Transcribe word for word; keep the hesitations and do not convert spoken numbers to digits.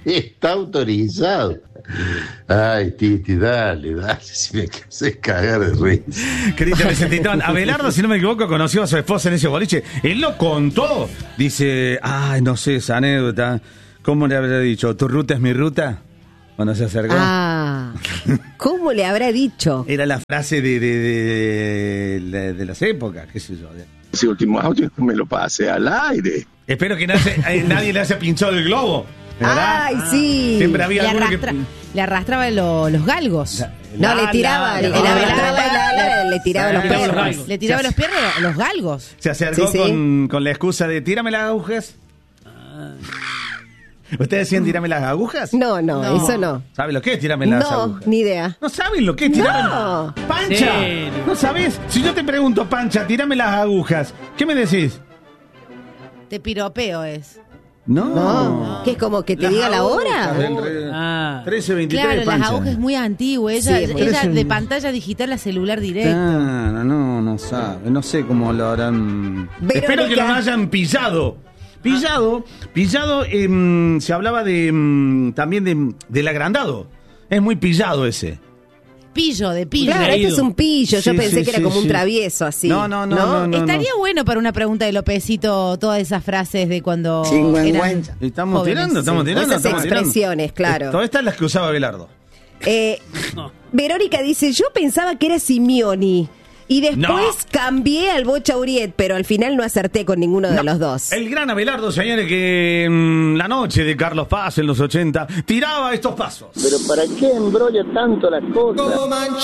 Está autorizado. Ay, Titi, dale, dale, si me haces cagar de risa. Cristian Vicentitón, Abelardo, si no me equivoco, conoció a su esposa en ese boliche. Él lo contó. Dice, ay, no sé esa anécdota. ¿Cómo le habrá dicho? ¿Tu ruta es mi ruta? Cuando se acercó. Ah, ¿cómo le habrá dicho? Era la frase de, de, de, de, de las épocas, qué sé yo. Ese último audio me lo pasé al aire. Espero que nadie, eh, nadie le haya pinchado el globo. ¿Verdad? Ay, sí. Siempre había Le, alguno arrastra, que... le arrastraba lo- los galgos. La- No, la- le tiraba, la- le, la- le la- avelaba, la- la- la- le tiraba los Sí. perros. Le tiraba Se- los pierros, los galgos. Se acercó Sí, sí. Con, con la excusa de tírame las agujas. ¿Ustedes decían tírame las agujas? No, no, No. eso no. ¿Saben lo que es tirame las No, agujas? ni idea. ¿No saben lo que es tirarme? No. ¡Pancha! Sí. ¿No sabes? Si yo te pregunto, Pancha, tírame las agujas, ¿qué me decís? Te piropeo es. No. No, que es como que te Las diga la agujas hora. del re- Ah. trece veintitrés, Claro, las Pancha. agujas es muy antiguo. Ella, Sí, es muy- ella Pero es de un- pantalla digital a celular directo. No, no, no sabe. No sé cómo lo habrán. Verónica. Espero que lo hayan pillado. Pillado, pillado, em, se hablaba de em, también de, del agrandado. Es muy pillado ese. Pillo, de pillo. Claro, este es un pillo. Yo Sí, pensé sí, que era sí, como un sí. travieso así. No, no, no, no, no. Estaría bueno para una pregunta de Lopecito todas esas frases de cuando eran Estamos jóvenes. tirando, estamos Sí. tirando. Esas estamos tirando. expresiones, claro. Todas estas las que usaba Abelardo. Eh, Verónica dice, yo pensaba que era Simeoni. Y después No. cambié al Bocha Uriet, pero al final no acerté con ninguno de los dos. El gran Abelardo, señores, que en la noche de Carlos Paz en los ochenta tiraba estos pasos. Pero ¿para qué embrolla tanto las cosas?